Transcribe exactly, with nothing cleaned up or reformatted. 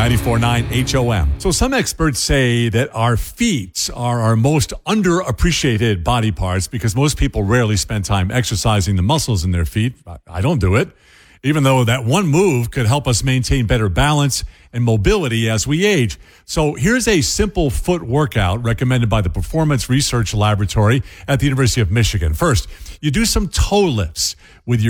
ninety-four point nine H O M. So some experts say that our feet are our most underappreciated body parts because most people rarely spend time exercising the muscles in their feet. I don't do it, even though that one move could help us maintain better balance and mobility as we age. So here's a simple foot workout recommended by the Performance Research Laboratory at the University of Michigan. First, you do some toe lifts with your